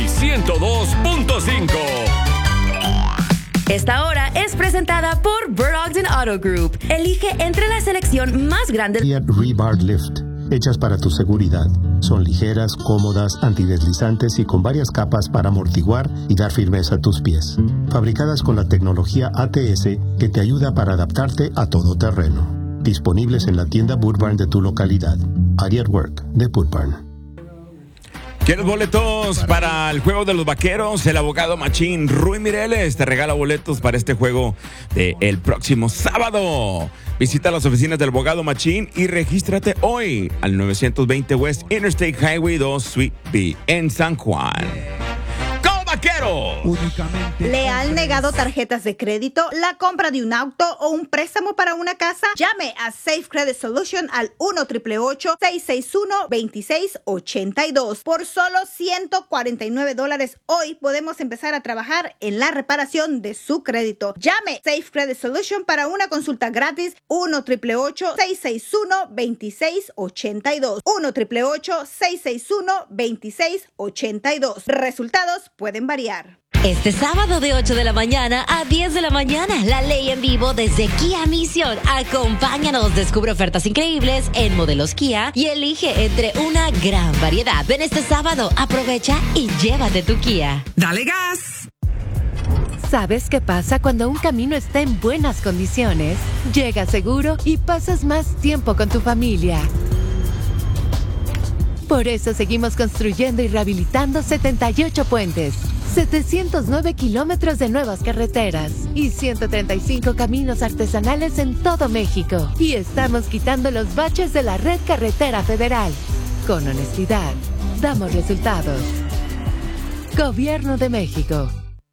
Play 102.5. Esta hora es presentada por Burlington Auto Group. Elige entre la selección más grande. Rebar Lift, hechas para tu seguridad. Son ligeras, cómodas, antideslizantes y con varias capas para amortiguar y dar firmeza a tus pies. Fabricadas con la tecnología ATS que te ayuda para adaptarte a todo terreno. Disponibles en la tienda Boot Barn de tu localidad. Aria Work de Boot Barn. ¿Quieres boletos para el juego de los vaqueros? El abogado machín Rui Mireles te regala boletos para este juego el próximo sábado. Visita las oficinas del abogado machín y regístrate hoy al 920 West Interstate Highway 2 Suite B en San Juan. ¡Vaqueros! ¿Le han negado tarjetas de crédito, la compra de un auto o un préstamo para una casa? Llame a Safe Credit Solution al 1-888-661-2682. Por solo $149 hoy podemos empezar a trabajar en la reparación de su crédito. Llame Safe Credit Solution para una consulta gratis. 1-888-661-2682. 1-888-661-2682. Resultados pueden variar. Este sábado de 8 de la mañana a 10 de la mañana, la ley en vivo desde Kia Mission. Acompáñanos, descubre ofertas increíbles en modelos Kia y elige entre una gran variedad. Ven este sábado, aprovecha y llévate tu Kia. ¡Dale gas! ¿Sabes qué pasa cuando un camino está en buenas condiciones? Llegas seguro y pasas más tiempo con tu familia. Por eso seguimos construyendo y rehabilitando 78 puentes, 709 kilómetros de nuevas carreteras y 135 caminos artesanales en todo México. Y estamos quitando los baches de la red carretera federal. Con honestidad, damos resultados. Gobierno de México.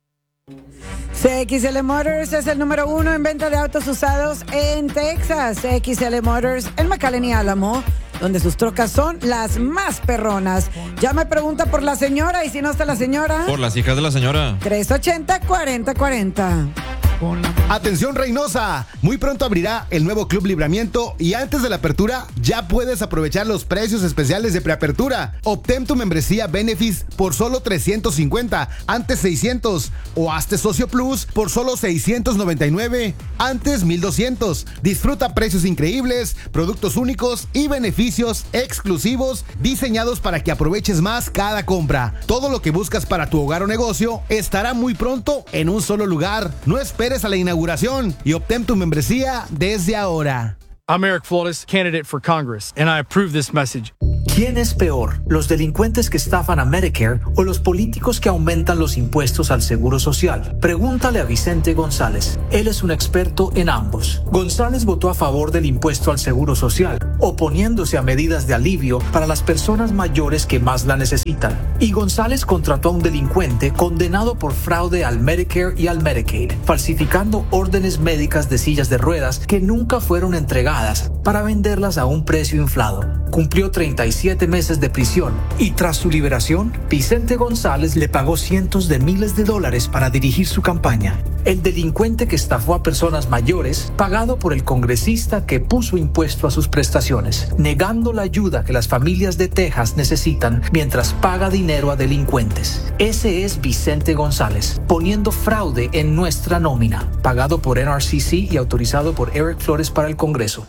CXL Motors es el número 1 en venta de autos usados en Texas. CXL Motors en McAllen y Álamo, donde sus trocas son las más perronas. Ya me pregunta por la señora, y si no está la señora, por las hijas de la señora. 380-4040. Atención Reynosa, muy pronto abrirá el nuevo Club Libramiento y antes de la apertura ya puedes aprovechar los precios especiales de preapertura. Obtén tu membresía Benefits por solo $350, antes $600, o hazte Socio Plus por solo $699, antes $1,200. Disfruta precios increíbles, productos únicos y beneficios exclusivos diseñados para que aproveches más cada compra. Todo lo que buscas para tu hogar o negocio estará muy pronto en un solo lugar. No esperes a la inauguración y obtén tu membresía desde ahora. I'm Eric Flores, candidate for Congress, and I approve this message. ¿Quién es peor, los delincuentes que estafan a Medicare o los políticos que aumentan los impuestos al Seguro Social? Pregúntale a Vicente González. Él es un experto en ambos. González votó a favor del impuesto al Seguro Social, oponiéndose a medidas de alivio para las personas mayores que más la necesitan. Y González contrató a un delincuente condenado por fraude al Medicare y al Medicaid, falsificando órdenes médicas de sillas de ruedas que nunca fueron entregadas para venderlas a un precio inflado. Cumplió 37 meses de prisión y tras su liberación, Vicente González le pagó cientos de miles de dólares para dirigir su campaña. El delincuente que estafó a personas mayores, pagado por el congresista que puso impuesto a sus prestaciones, negando la ayuda que las familias de Texas necesitan mientras paga dinero a delincuentes. Ese es Vicente González, poniendo fraude en nuestra nómina, pagado por NRCC y autorizado por Eric Flores para el Congreso.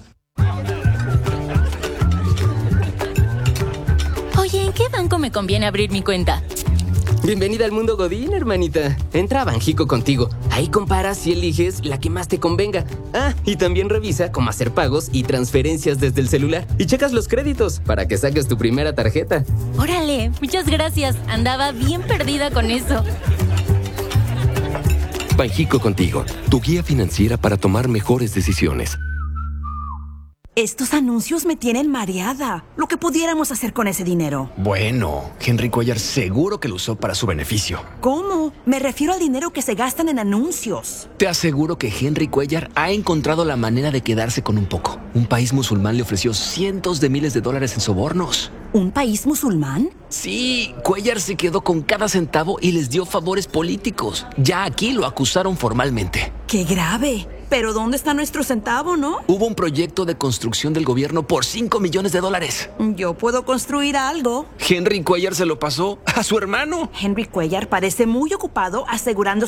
Oye, ¿en qué banco me conviene abrir mi cuenta? Bienvenida al mundo Godín, hermanita. Entra a Banjico contigo. Ahí comparas y eliges la que más te convenga. Ah, y también revisa cómo hacer pagos y transferencias desde el celular. Y checas los créditos para que saques tu primera tarjeta. Órale, muchas gracias. Andaba bien perdida con eso. Banjico contigo, tu guía financiera para tomar mejores decisiones. Estos anuncios me tienen mareada. Lo que pudiéramos hacer con ese dinero. Bueno, Henry Cuellar seguro que lo usó para su beneficio. ¿Cómo? Me refiero al dinero que se gastan en anuncios. Te aseguro que Henry Cuellar ha encontrado la manera de quedarse con un poco. Un país musulmán le ofreció cientos de miles de dólares en sobornos. ¿Un país musulmán? Sí, Cuellar se quedó con cada centavo y les dio favores políticos. Ya aquí lo acusaron formalmente. ¡Qué grave! Pero ¿dónde está nuestro centavo, no? Hubo un proyecto de construcción del gobierno por $5 millones. Yo puedo construir algo. Henry Cuellar se lo pasó a su hermano. Henry Cuellar parece muy ocupado asegurando